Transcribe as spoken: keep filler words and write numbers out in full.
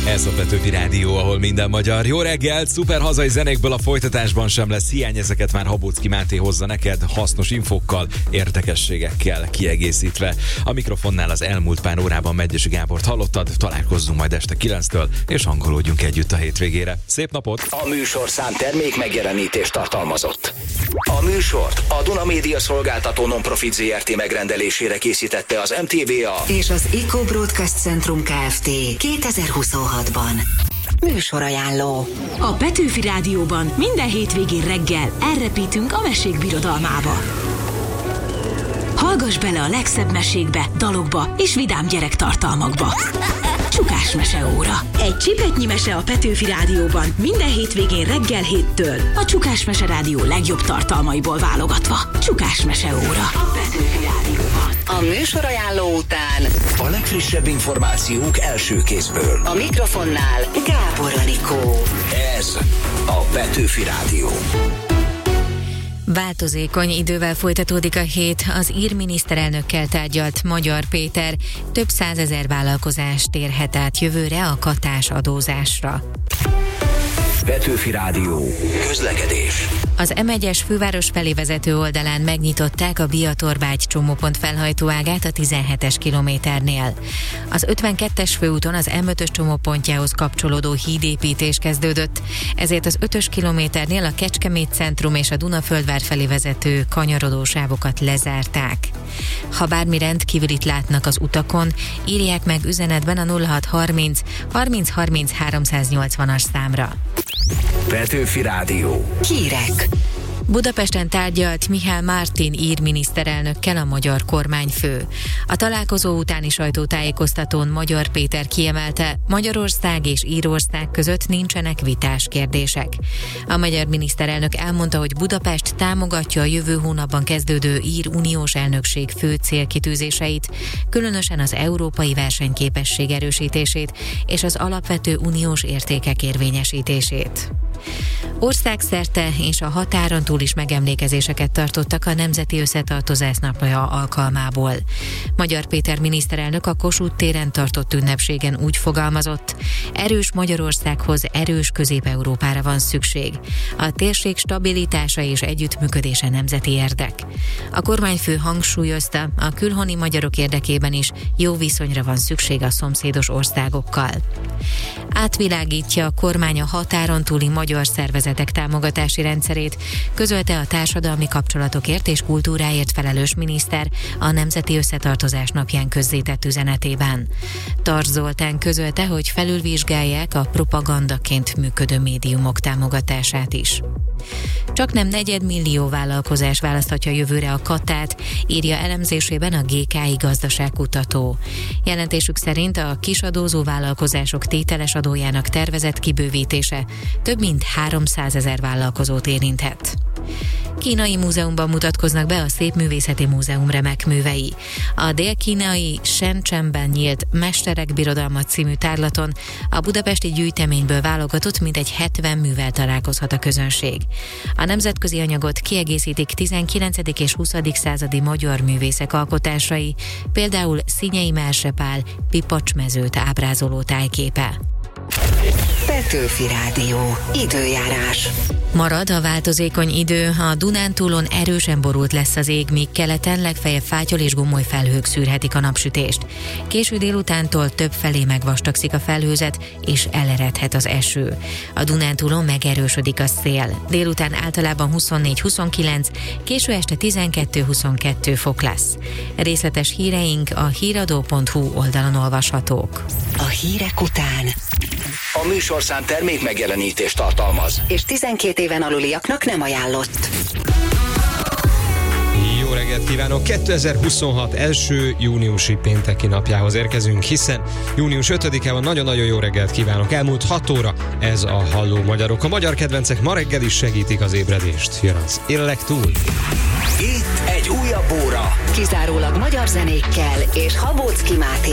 Ez a Petőfi Rádió, ahol minden magyar. Jó reggelt, szuper hazai zenékből a folytatásban sem lesz hiány, ezeket már Habóczky Máté hozza neked, hasznos infókkal, érdekességekkel kiegészítve. A mikrofonnál az elmúlt pár órában Medgyessy Gábort hallottad, találkozzunk majd este kilenctől, és hangolódjunk együtt a hétvégére. Szép napot! A műsorszám termék megjelenítést tartalmazott. A műsort a Duna Média Szolgáltató Nonprofit zé er té megrendelésére készítette az em té vé á és az Eco Broadcast Centrum Kft. kétezer-huszonhatban. Műsorajánló. A Petőfi Rádióban minden hétvégén reggel elrepítünk a mesék birodalmába. Hallgass bele a legszebb mesékbe, dalokba és vidám gyerektartalmakba. Csukás meseóra. Egy csipetnyi mese a Petőfi Rádióban minden hétvégén reggel héttől. A Csukás Mese Rádió legjobb tartalmaiból válogatva. Csukás meseóra. A Petőfi Rádióban. A műsorajánló után a legfrissebb információk első kézből. a mikrofonnál Gábor Anikó. Ez a Petőfi Rádió. Változékony idővel folytatódik a hét, az ír miniszterelnökkel tárgyalt Magyar Péter több százezer vállalkozást térhet át jövőre a katás adózásra. Petőfi Rádió. Közlekedés. Az em egyes főváros felé vezető oldalán megnyitották a Biatorbágy csomópont felhajtóágát a tizenhetes kilométernél. Az ötvenkettes főúton az em ötös csomópontjához kapcsolódó hídépítés kezdődött, ezért az ötös kilométernél a Kecskemét centrum és a Dunaföldvár felé vezető kanyarodó sávokat lezárták. Ha bármi rendkívülit látnak az utakon, írják meg üzenetben a nulla hat harminc harminc harminc háromszáznyolcvanas számra. Petőfi Rádió. Hírek. Budapesten tárgyalt Mihály Martin ír miniszterelnökkel a magyar kormányfő. A találkozó utáni sajtótájékoztatón Magyar Péter kiemelte, Magyarország és Írország között nincsenek vitás kérdések. A magyar miniszterelnök elmondta, hogy Budapest támogatja a jövő hónapban kezdődő ír uniós elnökség fő célkitűzéseit, különösen az európai versenyképesség erősítését és az alapvető uniós értékek érvényesítését. Országszerte és a határon túl is megemlékezéseket tartottak a Nemzeti Összetartozás napja alkalmából. Magyar Péter miniszterelnök a Kossuth téren tartott ünnepségen úgy fogalmazott, erős Magyarországhoz erős Közép-Európára van szükség. A térség stabilitása és együttműködése nemzeti érdek. A kormányfő hangsúlyozta, a külhoni magyarok érdekében is jó viszonyra van szükség a szomszédos országokkal. Átvilágítja a kormány a határon túli magyar szervezetek támogatási rendszerét, közölte a társadalmi kapcsolatokért és kultúráért felelős miniszter a Nemzeti Összetartozás napján közzétett üzenetében. Tarts Zoltán közölte, hogy felülvizsgálják a propagandaként működő médiumok támogatását is. Csaknem negyedmillió vállalkozás választhatja jövőre a katát, írja elemzésében a gé ká i gazdaságkutató. Jelentésük szerint a kisadózó vállalkozások tételes adójának tervezett kibővítése több mint háromszázezer vállalkozót érinthet. Kínai múzeumban mutatkoznak be a Szépművészeti Múzeum remek művei. A dél-kínai Shenzhenben nyílt Mesterek Birodalma című tárlaton a budapesti gyűjteményből válogatott mintegy hetven művel találkozhat a közönség. A nemzetközi anyagot kiegészítik tizenkilencedik és huszadik századi magyar művészek alkotásai, például Szinyei Merse Pál Pipacsmezőt ábrázoló tájképe. Petőfi Rádió. Időjárás. Marad a változékony idő, a Dunántúlon erősen borult lesz az ég, míg keleten legfeljebb fátyol és gomoly felhők szűrhetik a napsütést. Késő délutántól több felé megvastagszik a felhőzet, és eleredhet az eső. A Dunántúlon megerősödik a szél. Délután általában huszonnégy-huszonkilenc, késő este tizenkettő-huszonkettő fok lesz. Részletes híreink a híradó pont hu oldalon olvashatók. A hírek után A műsorszám termék megjelenítést tartalmaz, és tizenkét éven aluliaknak nem ajánlott. Jó reggelt kívánok! kétezer-huszonhat első júniusi pénteki napjához érkezünk, hiszen június ötödike van. Nagyon-nagyon jó reggelt kívánok! Elmúlt hat óra, ez a Halló Magyarok. A magyar kedvencek ma reggel is segítik az ébredést. Jön az Élek túl! Itt egy újabb óra. Kizárólag magyar zenékkel és Habóczky Máté